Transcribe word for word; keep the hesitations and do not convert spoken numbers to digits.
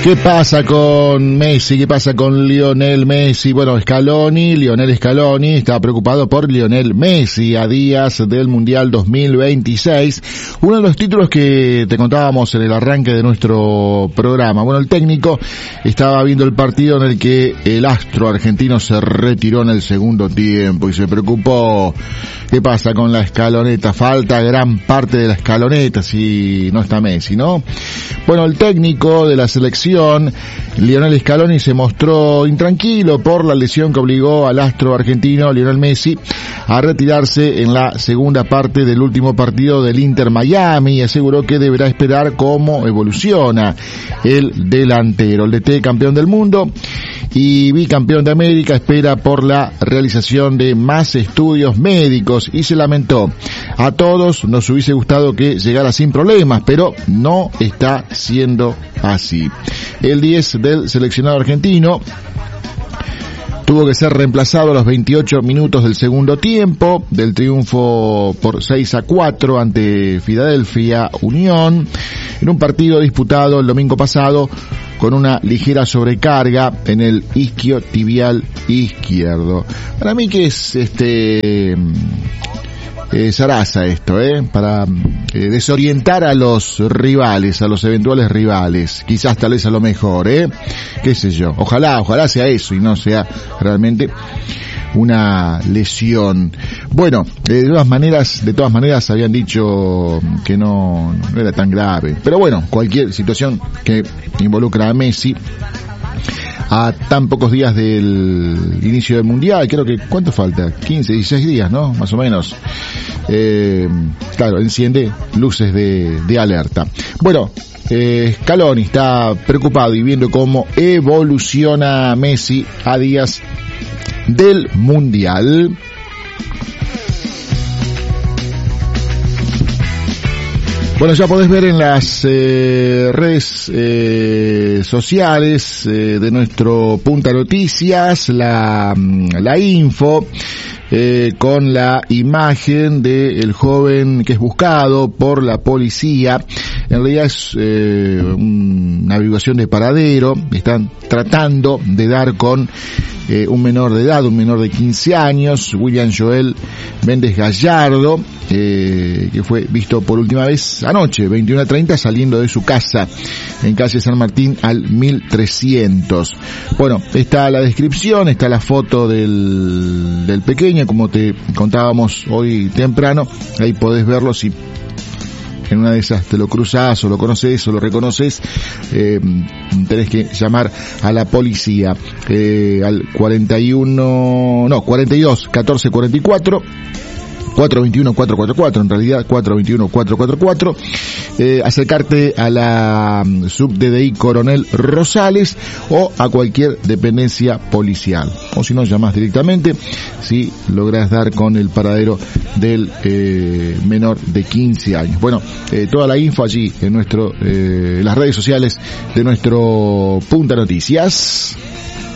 ¿Qué pasa con Messi? ¿Qué pasa con Lionel Messi? Bueno, Scaloni, Lionel Scaloni está preocupado por Lionel Messi a días del Mundial dos mil veintiséis. Uno de los títulos que te contábamos en el arranque de nuestro programa. Bueno, el técnico estaba viendo el partido en el que el astro argentino se retiró en el segundo tiempo y se preocupó. ¿Qué pasa con la escaloneta? Falta gran parte de la escaloneta si no está Messi, ¿no? Bueno, el técnico de la selección, Lionel Scaloni, se mostró intranquilo por la lesión que obligó al astro argentino Lionel Messi a retirarse en la segunda parte del último partido del Inter Miami y aseguró que deberá esperar cómo evoluciona el delantero. El D T campeón del mundo y bicampeón de América espera por la realización de más estudios médicos y se lamentó. A todos nos hubiese gustado que llegara sin problemas, pero no está siendo así. El diez del seleccionado argentino tuvo que ser reemplazado a los veintiocho minutos del segundo tiempo del triunfo por seis a cuatro ante Philadelphia Unión en un partido disputado el domingo pasado con una ligera sobrecarga en el isquiotibial izquierdo. Para mí que es este eh, zaraza esto, eh, para eh, desorientar a los rivales, a los eventuales rivales, quizás tal vez a lo mejor, eh, qué sé yo, ojalá, ojalá sea eso y no sea realmente una lesión. Bueno, de todas maneras, de todas maneras habían dicho que no, no era tan grave. Pero bueno, cualquier situación que involucra a Messi a tan pocos días del inicio del Mundial, creo que, ¿cuánto falta? quince, dieciséis días, ¿no? Más o menos. Eh, claro, enciende luces de, de alerta. Bueno, eh, Scaloni está preocupado y viendo cómo evoluciona Messi a días del Mundial. Bueno, ya podés ver en las eh, redes eh, sociales eh, de nuestro Punta Noticias la, la info eh, con la imagen del joven que es buscado por la policía. En realidad es eh, una averiguación de paradero. Están tratando de dar con eh, un menor de edad, un menor de quince años, William Joel Méndez Gallardo, eh, que fue visto por última vez anoche, veintiuno a treinta, saliendo de su casa en calle San Martín al mil trescientos. Bueno, está la descripción, está la foto del, del pequeño, como te contábamos hoy temprano. Ahí podés verlo si en una de esas te lo cruzás o lo conoces o lo reconoces. Eh, tenés que llamar a la policía eh, al cuarenta y uno, no, cuarenta y dos, catorce cuarenta y cuatro, cuatro veintiuno, cuatro cuarenta y cuatro, en realidad cuatro veintiuno, cuatro cuarenta y cuatro, eh, acercarte a la sub D D I Coronel Rosales o a cualquier dependencia policial, o si no, llamás directamente si lográs dar con el paradero del eh, menor de quince años. Bueno, eh, toda la info allí en nuestro, eh, las redes sociales de nuestro Punta Noticias.